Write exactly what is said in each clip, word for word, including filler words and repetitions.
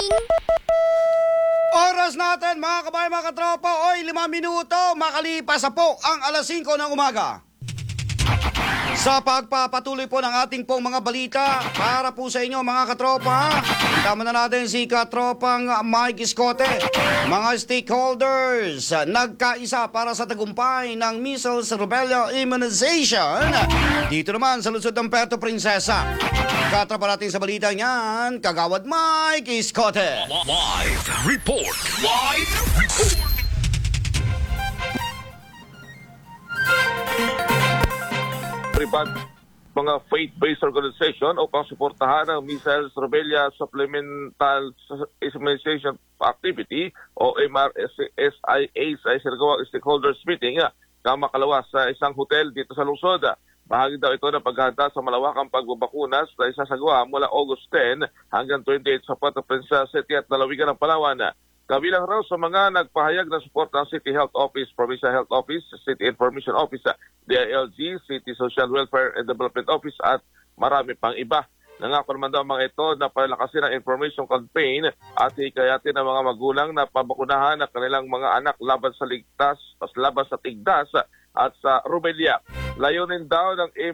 morning! Oras natin mga kabayan, mga katropa, oy, lima minuto, makalipas na po ang alas singko ng umaga. Sa pagpapatuloy po ng ating pong mga balita para po sa inyo mga katropa, tama na natin si katropang Mike Escote. Mga stakeholders, nagkaisa para sa tagumpay ng measles rubella immunization dito naman sa lungsod ng Puerto Princesa. Katropa natin sa balita niyan, Kagawad Mike Escote. Live report. Live report. Ribad, mga faith-based organization upang suportahan ang measles rubella supplemental immunization activity o M R S I A sa sinagawang stakeholders meeting na makalawas sa isang hotel dito sa lungsod. Bahagi daw ito ng paghahanda sa malawakang pagbabakuna na isasagawa mula August tenth hanggang twenty-eighth sa Puerto Princesa City at lalawigan ng Palawan. Kabilang raw sa mga nagpahayag ng support ng City Health Office, Provincial Health Office, City Information Office, D I L G, City Social Welfare and Development Office at marami pang iba. Nangako naman daw mga ito na palakasin ang information campaign at hikayatin ang mga magulang na pabakunahan ang kanilang mga anak laban sa ligtas, laban sa tigdas at sa rubella. Layunin daw ng M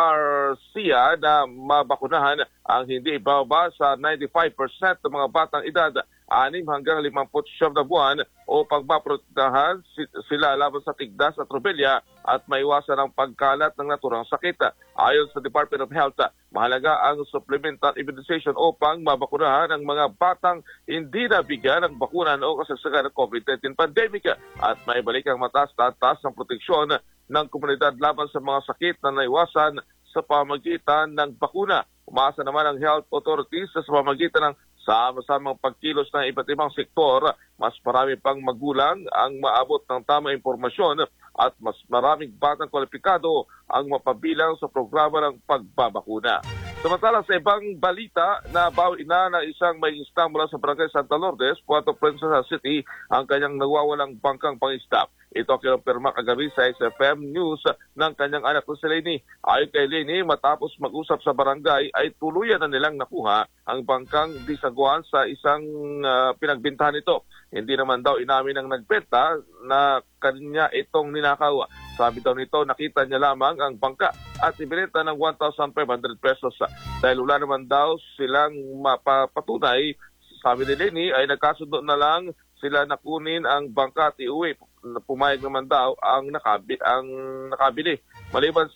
R C A na mabakunahan ang hindi ibababa sa ninety-five percent ng mga batang edad anim hanggang limampu't siyam na buwan o pagpaprotektahan sila laban sa tigdas at rubella at maiwasan ang pagkalat ng naturang sakit. Ayon sa Department of Health, mahalaga ang supplemental immunization upang mabakunahan ang mga batang hindi nabigyan ng bakuna noong kasagsagan ng COVID nineteen pandemic at maibalik ang mataas-taas ng proteksyon ng komunidad laban sa mga sakit na naiwasan sa pamagitan ng bakuna. Umaasa naman ang health authorities sa pamagitan ng sama-samang pagkilos ng iba't ibang sektor, mas marami pang magulang ang maabot ng tamang impormasyon at mas maraming batang kwalipikado ang mapabilang sa programa ng pagbabakuna. Samantala sa ibang balita, nabawi na ng isang may isda mula sa Barangay Santa Lourdes, Puerto Princesa City, ang kanyang nawawalang bangkang pangisda. Ito kinumpirma kagabi sa S F M News ng kanyang anak na si Lenny. Ayon kay Lenny, matapos mag-usap sa barangay ay tuluyan na nilang nakuha ang bangkang disaguan sa isang uh, pinagbintahan nito. Hindi naman daw inamin ng nagbenta na kanya itong ninakaw. Sabi daw nito, nakita niya lamang ang bangka at ibinenta ng one thousand five hundred pesos. Dahil wala naman daw silang mapapatunay, sabi ni Lenny, ay nagkasundo na lang sila nakunin ang bangka at iuwi. Pumayag naman daw ang, nakabi, ang nakabili. Maliban